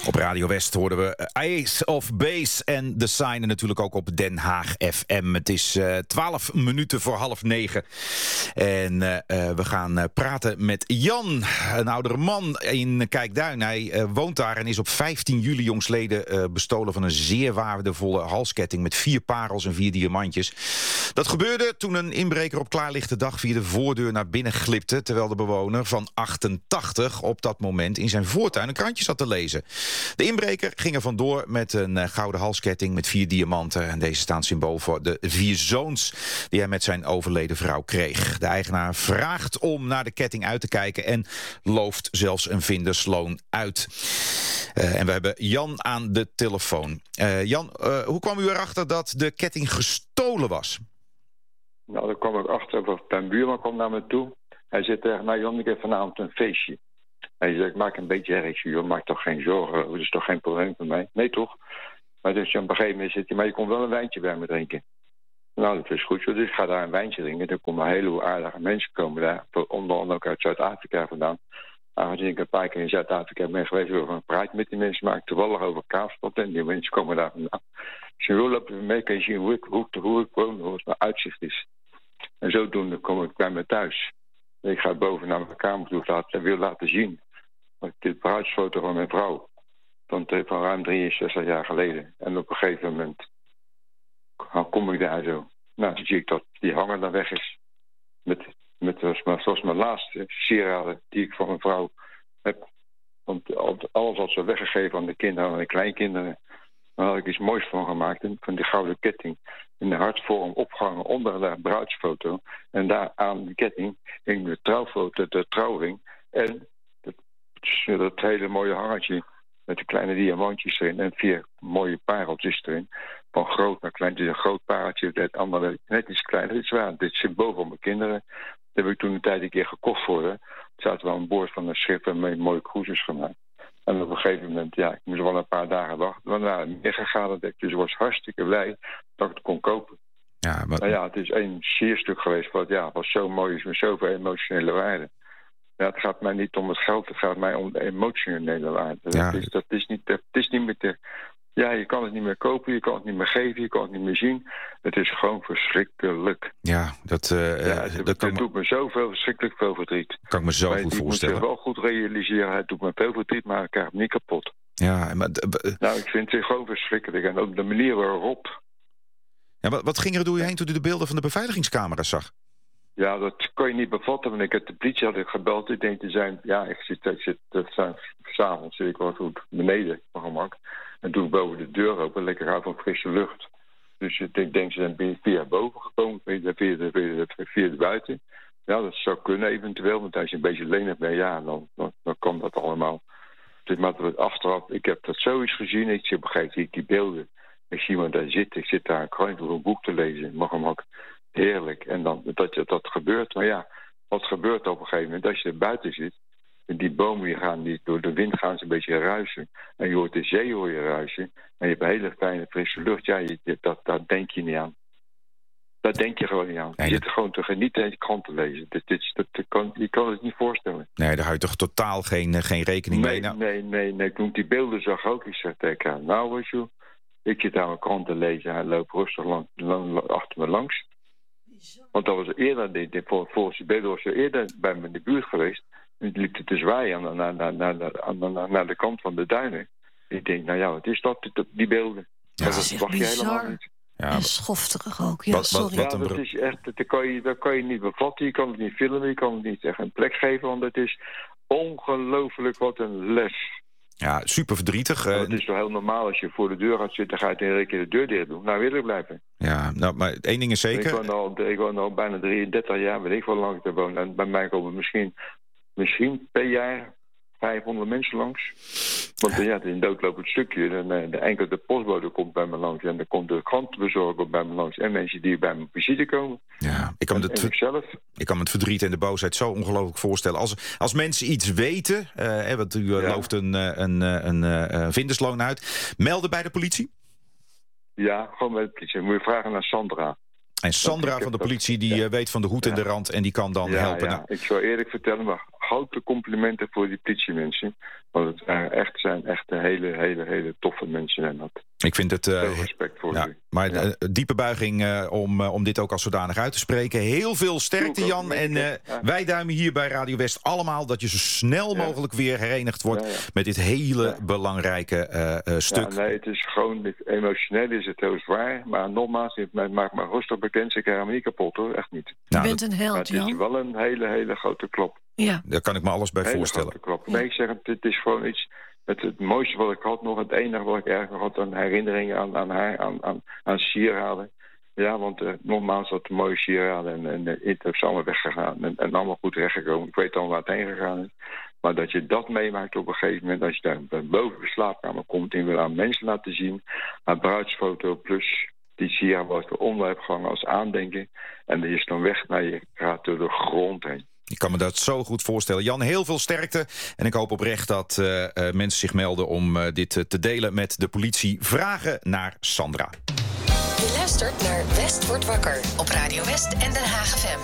Op Radio West hoorden we Ace of Base en The Sign en natuurlijk ook op Den Haag FM. Het is 12 minuten voor 8:30 en we gaan praten met Jan, een oudere man in Kijkduin. Hij woont daar en is op 15 juli jongstleden bestolen van een zeer waardevolle halsketting met 4 parels en 4 diamantjes. Dat gebeurde toen een inbreker op klaarlichte dag via de voordeur naar binnen glipte, terwijl de bewoner van 88 op dat moment in zijn voortuin een krantje zat te lezen. De inbreker ging er vandoor met een gouden halsketting met 4 diamanten. En deze staan symbool voor de 4 zoons die hij met zijn overleden vrouw kreeg. De eigenaar vraagt om naar de ketting uit te kijken en looft zelfs een vindersloon uit. En we hebben Jan aan de telefoon. Jan, hoe kwam u erachter dat de ketting gestolen was? Nou, daar kwam ik achter. Mijn buurman kwam naar me toe. Hij zei tegen mij, Jan, ik heb vanavond een feestje. Hij zei, ik maak een beetje herrie, joh, maak toch geen zorgen. Dat is toch geen probleem voor mij? Nee, toch? Maar dus op een gegeven moment zit hij, maar je komt wel een wijntje bij me drinken. Nou, dat is goed, dus ik ga daar een wijntje drinken. Er komen een heleboel aardige mensen komen daar. Onder andere ook uit Zuid-Afrika vandaan. Aangezien ik een paar keer in Zuid-Afrika ben geweest, wil ik een praatje met die mensen maken. Toevallig over Kaapstad en die mensen komen daar vandaan. Als je wil lopen we mee, kan je zien hoe ik woon, hoe het mijn uitzicht is. En zodoende kom ik bij me thuis. Ik ga boven naar mijn kamer toe en wil laten zien. Dit bruidsfoto van mijn vrouw. Van ruim 63 jaar geleden. En op een gegeven moment kom ik daar zo. Nou, dan zie ik dat die hanger dan weg is. Zoals mijn laatste sieraden die ik van mijn vrouw heb. Want alles had ze weggegeven aan de kinderen en de kleinkinderen. Daar had ik iets moois van gemaakt. Van die gouden ketting in de hartvorm opgehangen onder de bruidsfoto. En daar aan de ketting hing de trouwfoto, de trouwring. En dat hele mooie hangertje met de kleine diamantjes erin. En 4 mooie pareltjes erin. Van groot naar klein. Het is een groot pareltje. Het andere net iets kleiner. Dit is waar. Dit is symbool voor mijn kinderen. Dat heb ik toen een tijd een keer gekocht voor haar. Toen zaten we aan boord van een schip en met mooie cruises gemaakt. En op een gegeven moment, ja, ik moest wel een paar dagen wachten. Maar nou, meer gegaan. Dus ik was hartstikke blij dat ik het kon kopen. Ja, maar... Nou ja, het is een sierstuk geweest. Wat ja, was zo mooi is met zoveel emotionele waarde. Ja, het gaat mij niet om het geld, het gaat mij om de emotionele waarde. Ja. Dat is niet meer te... Ja, je kan het niet meer kopen, je kan het niet meer geven, je kan het niet meer zien. Het is gewoon verschrikkelijk. Ja, dat doet me zoveel verschrikkelijk veel verdriet. Kan ik me zo goed voorstellen. Ik moet het wel goed realiseren, het doet me veel verdriet, maar ik krijg het niet kapot. Ja, maar... Nou, ik vind het gewoon verschrikkelijk. En ook de manier waarop... Ja, wat ging er door je heen toen u de beelden van de beveiligingscamera zag? Ja, dat kon je niet bevatten, want ik heb de politie had ik gebeld. Ik denk te zijn, ja, s'avonds zit ik wel goed beneden, van gemak. En doe ik boven de deur open, lekker uit van frisse lucht. Dus ik denk, ze zijn via boven gekomen, via de buiten. Ja, dat zou kunnen eventueel, want als je een beetje lenig bent, ja, dan kan dat allemaal. Dus maar achteraf, ik heb dat zoiets gezien, ik zie op een gegeven moment die beelden. Ik zie iemand daar zitten, ik zit daar een krant of een boek te lezen, mag hem ook. Heerlijk. En dan dat gebeurt. Maar ja, wat gebeurt op een gegeven moment? Als je er buiten zit, en die bomen die door de wind gaan ze een beetje ruisen. En je hoort de zee ruisen. En je hebt een hele fijne frisse lucht. Ja, daar denk je niet aan. Daar denk je gewoon niet aan. Je zit er gewoon te genieten en je krant te lezen. Je kan het niet voorstellen. Nee, daar hou je toch totaal geen rekening mee? Nee. Toen ik die beelden zag ook, ik zeg tegen haar, nou weet je, ik zit daar mijn krant te lezen. Hij loopt rustig achter me langs. Want dat was eerder, volgens de beelden was er eerder bij me in de buurt geweest. En die liep te zwaaien naar de kant van de duinen. Ik denk, nou ja, wat is dat, die beelden? Ja, dat is echt bizar. Ja, en schofterig ook. Ja, sorry. Dat is echt, dat kan je niet bevatten, je kan het niet filmen, je kan het niet echt een plek geven. Want het is ongelooflijk wat een les. Ja, super verdrietig. Het is toch heel normaal als je voor de deur gaat zitten, ga je tegen een keer de deur dicht doen. Nou, wil ik blijven. Ja, nou, maar één ding is zeker. Ik woon al bijna 33 jaar, weet ik wel lang te wonen. En bij mij komen misschien per jaar 500 mensen langs. Want ja, het is een doodlopend stukje. En de postbode komt bij me langs. En dan komt de krantenbezorger bij me langs. En mensen die bij me op visite komen. Ja, ik kan me het verdriet en de boosheid zo ongelooflijk voorstellen. Als mensen iets weten, want u looft een vindersloon uit, melden bij de politie? Ja, gewoon bij de politie. Moet je vragen naar Sandra. En Sandra van de politie, die weet van de hoed en de rand en die kan dan helpen. Ja. Ik zou eerlijk vertellen, maar grote complimenten voor die politiemensen. Want het zijn echt hele toffe mensen. En dat. Ik vind het... Veel respect voor u. Maar diepe buiging om dit ook als zodanig uit te spreken. Heel veel sterkte, Jan. En wij duimen hier bij Radio West allemaal dat je zo snel mogelijk weer herenigd wordt met dit hele belangrijke stuk. Ja, nee, het is gewoon, emotioneel is het heel zwaar. Maar nogmaals, het maakt me rustig bekend. Ik ga hem niet kapot hoor, echt niet. Je bent een held, Jan. Het is wel een hele grote klop. Ja. Daar kan ik me alles bij voorstellen. Klop. Nee, ik zeg het is gewoon iets... Het mooiste wat ik had nog, het enige wat ik eigenlijk had aan herinneringen aan haar, aan sieraden. Ja, want nogmaals dat de mooie sieraden en het is allemaal weggegaan en allemaal goed weggekomen. Ik weet al waar het heen gegaan is. Maar dat je dat meemaakt op een gegeven moment, als je daar boven de slaapkamer komt en wil aan mensen laten zien, haar bruidsfoto plus die sieraad wat ik eronder heb gehangen als aandenken. En die is dan weg naar je gaat door de grond heen. Ik kan me dat zo goed voorstellen. Jan, heel veel sterkte. En ik hoop oprecht dat mensen zich melden om dit te delen met de politie. Vragen naar Sandra. Je luistert naar West wordt wakker op Radio West en Den Haag FM.